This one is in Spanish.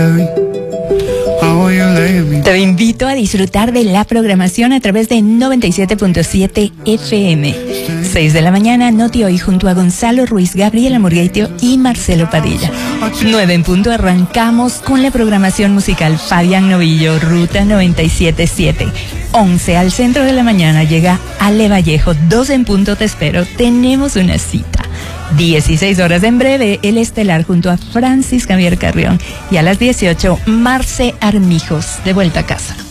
Te invito a disfrutar de la programación a través de 97.7 FM. 6 de la mañana, Noti Hoy junto a Gonzalo Ruiz, Gabriela Murgueitio y Marcelo Padilla. 9 en punto, arrancamos con la programación musical. Fabián Novillo, Ruta 97.7. 11 al centro de la mañana llega Ale Vallejo. 12 en punto, te espero. Tenemos una cita. 16 horas en breve, El Estelar junto a Francis Javier Carrión. Y a las 18, Marce Armijos, de vuelta a casa.